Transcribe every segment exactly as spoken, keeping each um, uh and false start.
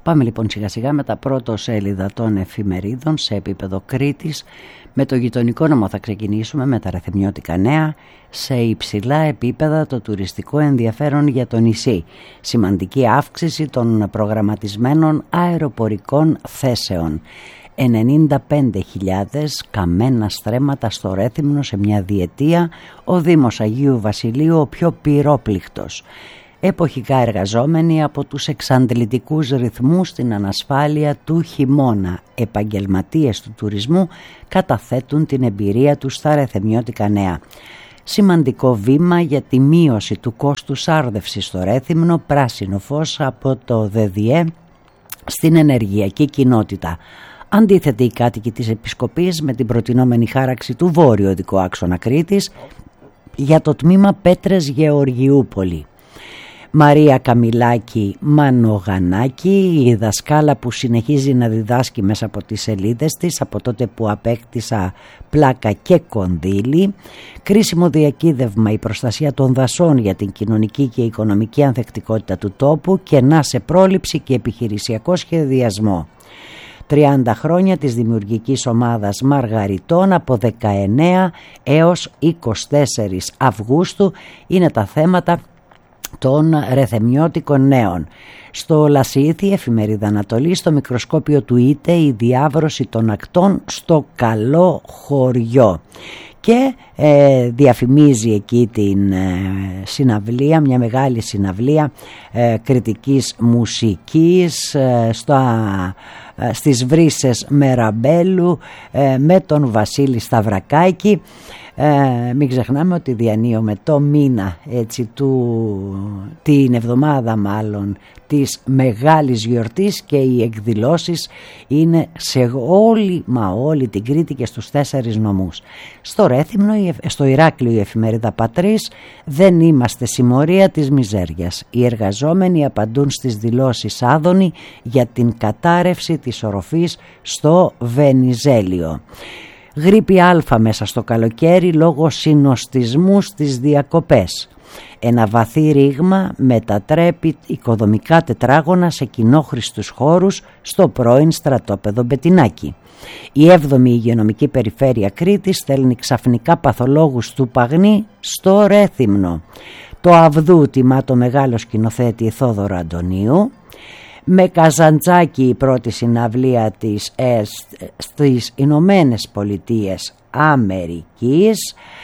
Πάμε λοιπόν σιγά σιγά με τα πρώτο σέλιδα των εφημερίδων σε επίπεδο Κρήτης. Με το γειτονικό νομό θα ξεκινήσουμε με τα ρεθεμιώτικα νέα. Σε υψηλά επίπεδα το τουριστικό ενδιαφέρον για το νησί. Σημαντική αύξηση των προγραμματισμένων αεροπορικών θέσεων. ενενήντα πέντε χιλιάδες καμένα στρέμματα στο Ρέθυμνο σε μια διετία. Ο Δήμος Αγίου Βασιλείου ο πιο πυρόπληκτος. Εποχικά εργαζόμενοι από τους εξαντλητικούς ρυθμούς στην ανασφάλεια του χειμώνα. Επαγγελματίες του τουρισμού καταθέτουν την εμπειρία τους στα ρεθεμιώτικα νέα. Σημαντικό βήμα για τη μείωση του κόστους σάρδευσης στο Ρέθυμνο, πράσινο φως από το ΔΔΕ στην ενεργειακή κοινότητα. Αντίθετη οι κάτοικοι της Επισκοπής με την προτινόμενη χάραξη του βόρειο οδικού άξονα Κρήτης για το τμήμα Πέτρες Γεωργιούπολη. Μαρία Καμιλάκη Μανογανάκη, η δασκάλα που συνεχίζει να διδάσκει μέσα από τις σελίδες της από τότε που απέκτησα πλάκα και κονδύλι. Κρίσιμο διακύδευμα η προστασία των δασών για την κοινωνική και οικονομική ανθεκτικότητα του τόπου, κενά σε πρόληψη και επιχειρησιακό σχεδιασμό. τριάντα χρόνια της δημιουργικής ομάδας Μαργαριτών από δεκαεννέα έως είκοσι τέσσερις Αυγούστου είναι τα θέματα των ρεθεμιώτικων νέων. Στο Λασίθι, εφημερίδα Ανατολή, στο μικροσκόπιο του Είτε, η διάβρωση των ακτών στο καλό χωριό. Και ε, διαφημίζει εκεί την ε, συναυλία, μια μεγάλη συναυλία ε, κριτικής μουσικής ε, στα, ε, στις Βρύσσες Μεραμπέλου ε, με τον Βασίλη Σταυρακάκη. Ε, μην ξεχνάμε ότι διανύουμε το μήνα έτσι, του, την εβδομάδα μάλλον της μεγάλης γιορτής και οι εκδηλώσεις είναι σε όλη μα όλη την Κρήτη και στους τέσσερις νομούς. Στο Ρέθυμνο, στο Ηράκλειο η εφημερίδα Πατρίς, δεν είμαστε συμμορία της μιζέριας. Οι εργαζόμενοι απαντούν στις δηλώσεις Άδωνη για την κατάρρευση της οροφής στο Βενιζέλιο. Γρίπη Α μέσα στο καλοκαίρι λόγω συνοστισμού στις διακοπές. Ένα βαθύ ρήγμα μετατρέπει οικοδομικά τετράγωνα σε κοινόχρηστους χώρους στο πρώην στρατόπεδο Μπετινάκη. Η έβδομη υγειονομική περιφέρεια Κρήτης στέλνει ξαφνικά παθολόγους του Παγνή στο Ρέθυμνο. Το Αβδού τιμά το μεγάλο σκηνοθέτη Θόδωρο Αντωνίου. Με Καζαντζάκη η πρώτη συναυλία της ε, στις Ηνωμένες Πολιτείες Αμερικής.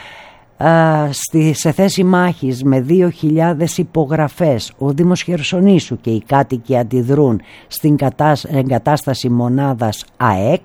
Α, στη, σε θέση μάχης με δύο χιλιάδες υπογραφές ο Δήμος Χερσονήσου και οι κάτοικοι αντιδρούν στην κατάσ, εγκατάσταση μονάδας ΑΕΚ.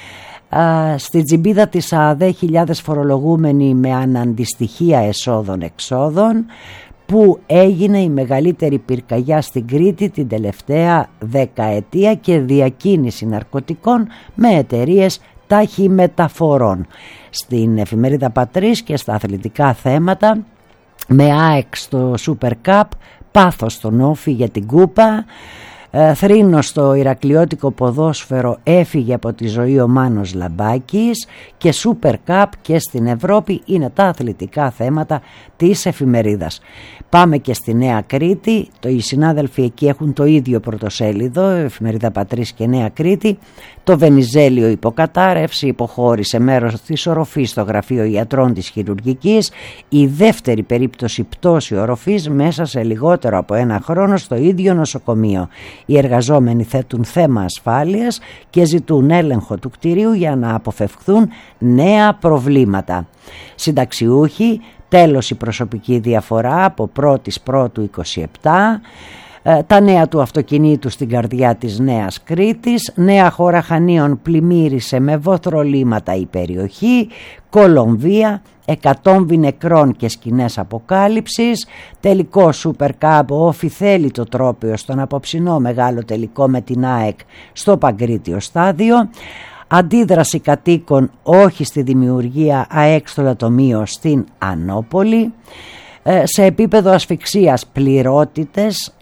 Α, στη τζιμπίδα της ΑΔΕ χιλιάδες φορολογούμενοι με αναντιστοιχεία εσόδων-εξόδων, που έγινε η μεγαλύτερη πυρκαγιά στην Κρήτη την τελευταία δεκαετία και διακίνηση ναρκωτικών με εταιρείες ταχυμεταφορών. Στην εφημερίδα Πατρίς και στα αθλητικά θέματα, με ΑΕΚ στο Super Cup, πάθος στον Όφη για την Κούπα, θρήνο στο ηρακλειώτικο ποδόσφαιρο, έφυγε από τη ζωή ο Μάνος Λαμπάκης, και Super Cup και στην Ευρώπη είναι τα αθλητικά θέματα της εφημερίδας. Πάμε και στη Νέα Κρήτη, το, οι συνάδελφοι εκεί έχουν το ίδιο πρωτοσέλιδο, εφημερίδα Πατρίς και Νέα Κρήτη. Το Βενιζέλιο υποκατάρρευση, υποχώρησε μέρος της οροφής στο γραφείο ιατρών της χειρουργικής. Η δεύτερη περίπτωση πτώση οροφής μέσα σε λιγότερο από ένα χρόνο στο ίδιο νοσοκομείο. Οι εργαζόμενοι θέτουν θέμα ασφάλειας και ζητούν έλεγχο του κτηρίου για να αποφευχθούν νέα προβλήματα. Συνταξιούχοι, τέλος η προσωπική διαφορά από πρώτης πρώτου είκοσι επτά. Τα νέα του αυτοκινήτου στην καρδιά της Νέας Κρήτης. Νέα χώρα Χανίων πλημμύρισε με βοθρολίματα η περιοχή. Κολομβία, εκατόμβοι νεκρών και σκηνές αποκάλυψης. Τελικό Super Cup, ο Όφη θέλει το τρόπαιο στον απόψινό μεγάλο τελικό με την ΑΕΚ στο Παγκρίτιο στάδιο. Αντίδραση κατοίκων όχι στη δημιουργία ΑΕΚ στο Λατομείο στην Ανόπολη. Σε επίπεδο ασφυξίας πληρότητες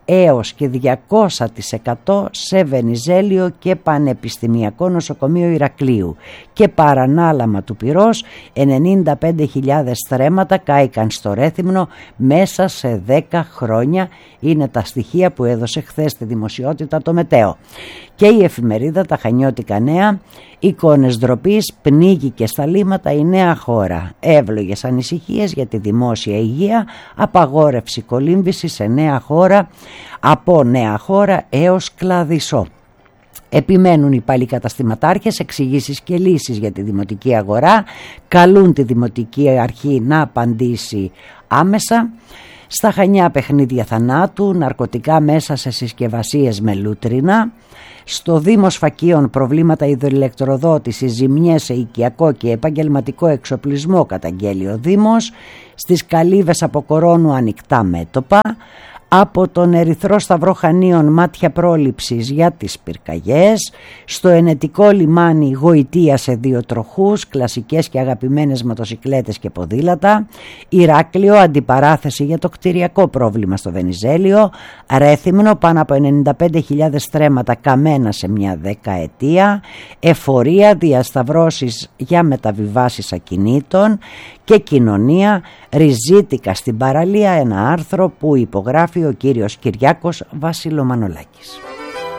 έως και διακόσια τοις εκατό σε Βενιζέλιο και Πανεπιστημιακό Νοσοκομείο Ηρακλείου, και παρανάλαμα του πυρός ενενήντα πέντε χιλιάδες θρέματα κάηκαν στο Ρέθυμνο μέσα σε δέκα χρόνια. Είναι τα στοιχεία που έδωσε χθες στη δημοσιότητα το Μετέο. Και η εφημερίδα Τα Χανιώτικα Νέα, εικόνες ντροπής, πνίγηκε στα λίμματα η Νέα Χώρα. Εύλογες ανησυχίες για τη δημόσια υγεία, απαγόρευση κολύμβησης σε Νέα Χώρα, από Νέα Χώρα έως Κλαδισό. Επιμένουν οι πάλι καταστηματάρχες εξηγήσεις και λύσεις για τη δημοτική αγορά, καλούν τη δημοτική αρχή να απαντήσει άμεσα. Στα Χανιά παιχνίδια θανάτου, ναρκωτικά μέσα σε συσκευασίες με λούτρινα. Στο Δήμο Σφακίων προβλήματα υδροηλεκτροδότησης, ζημιές σε οικιακό και επαγγελματικό εξοπλισμό, καταγγέλει ο Δήμος. Στις Καλύβες από Κορώνου ανοιχτά μέτωπα. Από τον Ερυθρό Σταυρό Χανίων μάτια πρόληψης για τις πυρκαγιές. Στο Ενετικό λιμάνι γοητεία σε δύο τροχούς, κλασικές και αγαπημένες μοτοσικλέτες και ποδήλατα. Ηράκλειο αντιπαράθεση για το κτηριακό πρόβλημα στο Βενιζέλιο. Ρέθυμνο πάνω από ενενήντα πέντε χιλιάδες θρέματα καμένα σε μια δεκαετία. Εφορία, διασταυρώσεις για μεταβιβάσεις ακινήτων. Και κοινωνία, ριζίτικα στην παραλία, ένα άρθρο που υπογράφει ο κύριος Κυριάκος Βασιλομανολάκης.